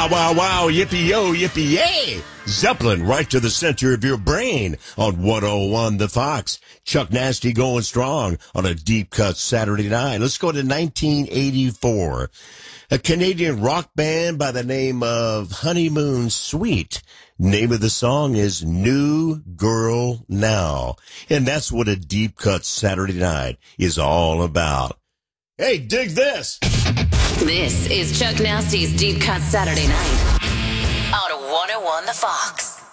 Wow, wow, wow, yippee-yo, yippee-yay! Zeppelin right to the center of your brain on 101 The Fox. Chuck Nasty going strong on a deep cut Saturday night. Let's go to 1984. A Canadian rock band by the name of Honeymoon Suite. Name of the song is New Girl Now. And that's what a deep cut Saturday night is all about. Hey, dig this! This is Chuck Nasty's Deep Cut Saturday Night on 101 The Fox.